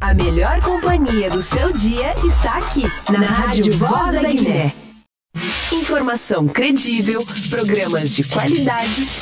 A melhor companhia do seu dia está aqui, na Rádio Voz da Guiné. Informação credível, programas de qualidade